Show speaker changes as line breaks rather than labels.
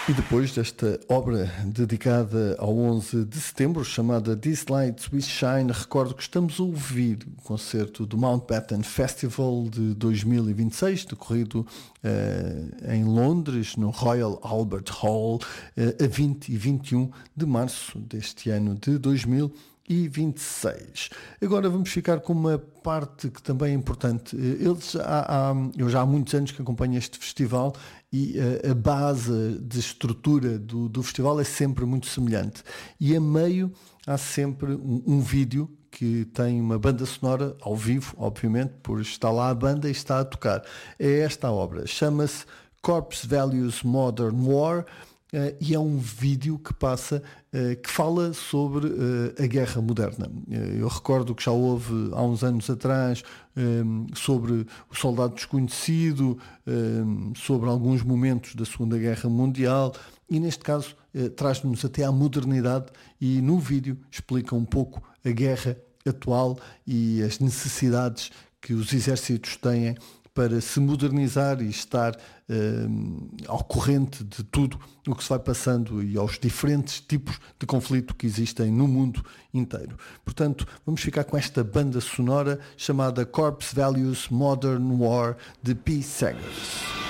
E depois desta obra dedicada ao 11 de setembro, chamada These Lights We Shine, recordo que estamos a ouvir o concerto do Mountbatten Festival de 2026, decorrido em Londres, no Royal Albert Hall, a 20 e 21 de março deste ano de 2026. Agora vamos ficar com uma parte que também é importante. Eu já há muitos anos que acompanho este festival e a base de estrutura do festival é sempre muito semelhante. E a meio há sempre um vídeo que tem uma banda sonora ao vivo, obviamente, por estar lá a banda e está a tocar. É esta a obra. Chama-se Corpse Values Modern War. E é um vídeo que que fala sobre a guerra moderna. Eu recordo que já houve há uns anos atrás sobre o soldado desconhecido, sobre alguns momentos da Segunda Guerra Mundial, e neste caso traz-nos até à modernidade e no vídeo explica um pouco a guerra atual e as necessidades que os exércitos têm para se modernizar e estar ao corrente de tudo o que se vai passando e aos diferentes tipos de conflito que existem no mundo inteiro. Portanto, vamos ficar com esta banda sonora chamada Corpse Values Modern War de P. Saggers.